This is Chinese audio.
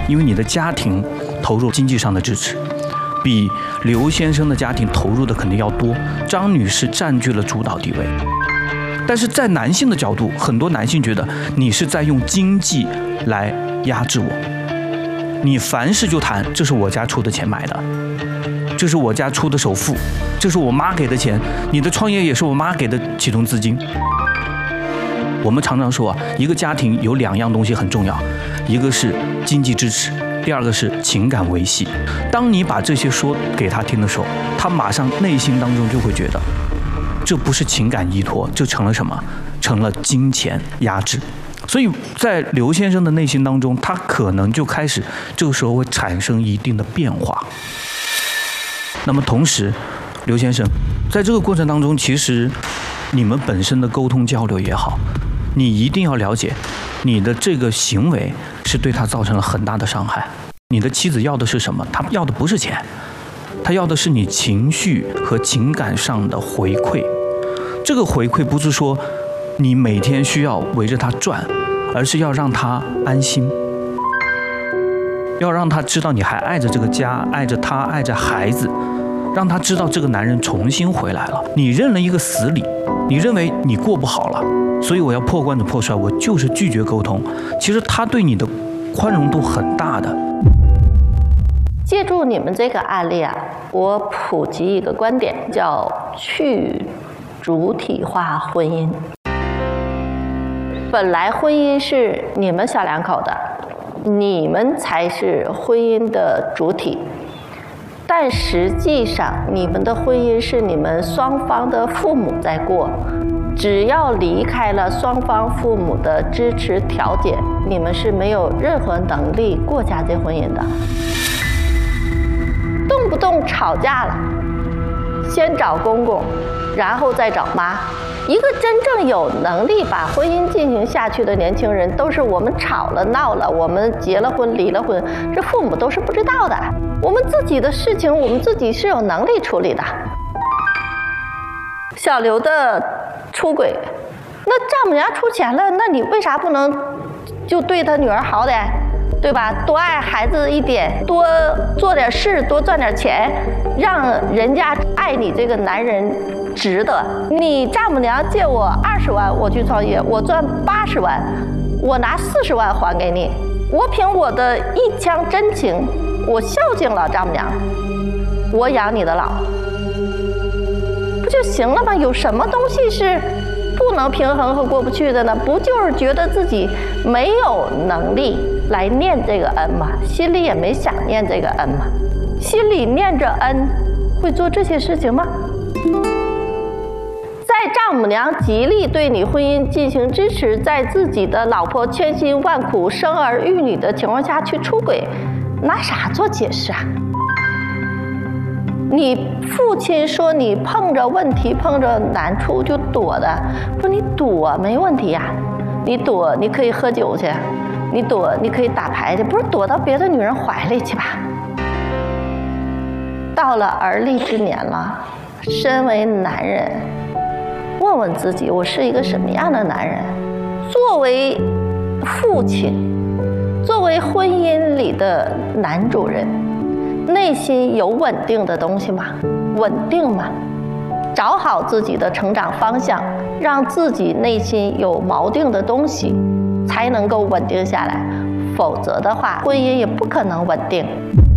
因为你的家庭投入经济上的支持，比刘先生的家庭投入的肯定要多。张女士占据了主导地位，但是在男性的角度，很多男性觉得你是在用经济来压制我，你凡事就谈这是我家出的钱买的，这是我家出的首付，这是我妈给的钱，你的创业也是我妈给的启动资金。我们常常说啊，一个家庭有2样东西很重要，一个是经济支持，第二个是情感维系。当你把这些说给他听的时候，他马上内心当中就会觉得，这不是情感依托，这成了什么？成了金钱压制。所以在刘先生的内心当中，他可能就开始这个时候会产生一定的变化。那么同时，刘先生在这个过程当中，其实你们本身的沟通交流也好，你一定要了解，你的这个行为是对他造成了很大的伤害。你的妻子要的是什么？她要的不是钱，她要的是你情绪和情感上的回馈。这个回馈不是说你每天需要围着她转，而是要让她安心，要让她知道你还爱着这个家，爱着她，爱着孩子，让她知道这个男人重新回来了。你认了一个死理，你认为你过不好了，所以我要破罐子破摔，我就是拒绝沟通。其实他对你的宽容度很大的。 借助你们这个案例啊，我普及一个观点，叫去主体化婚姻。本来婚姻是你们小两口的，你们才是婚姻的主体，但实际上你们的婚姻是你们双方的父母在过。只要离开了双方父母的支持调解，你们是没有任何能力过家庭婚姻的。动不动吵架了，先找公公，然后再找妈。一个真正有能力把婚姻进行下去的年轻人，都是我们吵了闹了，我们结了婚离了婚，这父母都是不知道的。我们自己的事情，我们自己是有能力处理的。小刘的出轨，那丈母娘出钱了，那你为啥不能就对他女儿好点，对吧？多爱孩子一点，多做点事，多赚点钱，让人家爱你这个男人值得。你丈母娘借我20万，我去创业，我赚80万，我拿40万还给你，我凭我的一腔真情，我孝敬了丈母娘，我养你的老，不就行了吗？有什么东西是不能平衡和过不去的呢？不就是觉得自己没有能力来念这个恩吗？心里也没想念这个恩吗？心里念着恩，会做这些事情吗？在丈母娘极力对你婚姻进行支持，在自己的老婆千辛万苦生儿育女的情况下去出轨，拿啥做解释啊？你父亲说你碰着问题碰着难处就躲的，不是你躲没问题呀，你躲你可以喝酒去，你躲你可以打牌去，不是躲到别的女人怀里去吧？到了而立之年了，身为男人，问问自己，我是一个什么样的男人？作为父亲，作为婚姻里的男主人，内心有稳定的东西吗？稳定吗？找好自己的成长方向，让自己内心有锚定的东西，才能够稳定下来。否则的话，婚姻也不可能稳定。